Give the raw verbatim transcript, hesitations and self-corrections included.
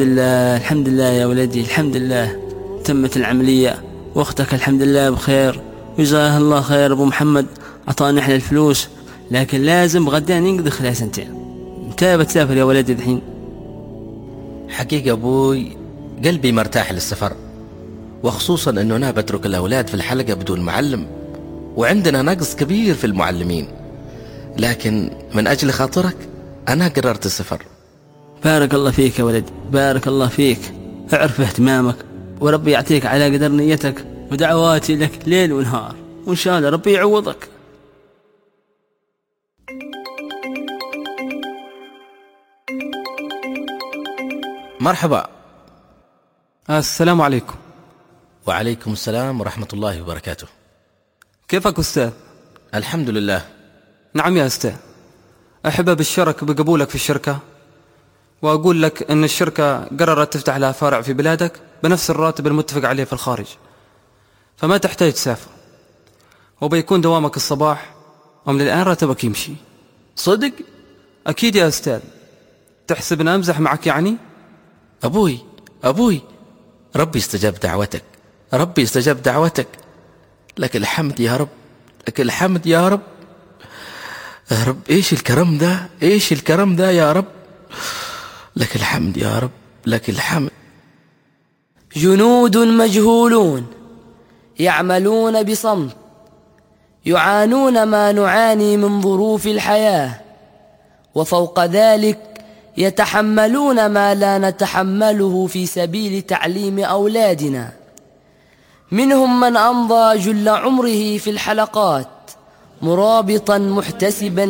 لله الحمد لله يا ولدي، الحمد لله تمت العملية واختك الحمد لله بخير، وجزاه الله خير. ابو محمد اعطاني احلى الفلوس، لكن لازم غدان ينقضي خلال سنتين. متى بتسافر يا ولدي الحين؟ حقيقة ابوي قلبي مرتاح للسفر، وخصوصا انه انا بترك الاولاد في الحلقة بدون معلم، وعندنا نقص كبير في المعلمين، لكن من اجل خاطرك انا قررت السفر. بارك الله فيك يا ولدي، بارك الله فيك، اعرف اهتمامك وربي يعطيك على قدر نيتك، ودعواتي لك ليل ونهار، وإن شاء الله ربي يعوضك. مرحبا. السلام عليكم. وعليكم السلام ورحمة الله وبركاته. كيفك أستاذ؟ الحمد لله. نعم يا أستاذ، أحب بالشرك بقبولك في الشركة، وأقول لك أن الشركة قررت تفتح لها فرع في بلادك بنفس الراتب المتفق عليه في الخارج، فما تحتاج تسافر، وبيكون دوامك الصباح، ومن الآن راتبك يمشي. صدق؟ أكيد يا أستاذ. تحسب أن أمزح معك يعني؟ أبوي أبوي ربي استجاب دعوتك، ربي استجاب دعوتك، لك الحمد يا رب، لك الحمد يا رب. يا رب إيش الكرم ده، إيش الكرم ده يا رب، لك الحمد يا رب، لك الحمد. جنود مجهولون يعملون بصمت، يعانون ما نعاني من ظروف الحياة، وفوق ذلك يتحملون ما لا نتحمله في سبيل تعليم أولادنا. منهم من أمضى جل عمره في الحلقات مرابطا محتسبا